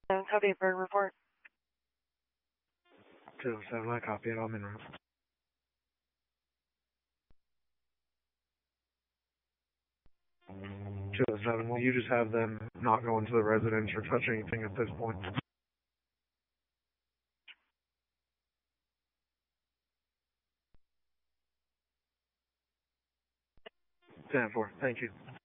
Copy for report. 207, I copy it. I'm in route. 207, will you just have them not go into the residence or touch anything at this point? 10-4, thank you.